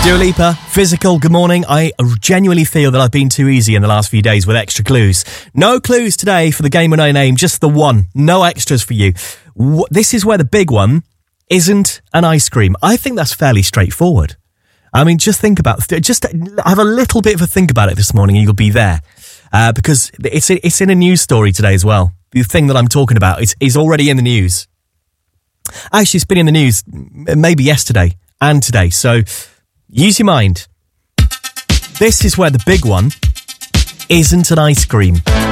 Dua Lipa, Physical, good morning. I genuinely feel that I've been too easy in the last few days with extra clues. No clues today for the Game with No Name, just the one. No extras for you. This is where the big one isn't an ice cream. I think that's fairly straightforward. I mean, just think about, just have a little bit of a think about it this morning and you'll be there. Because it's in a news story today as well. The thing that I'm talking about is already in the news. Actually, it's been in the news maybe yesterday and today, so use your mind. This is where the big one isn't an ice cream.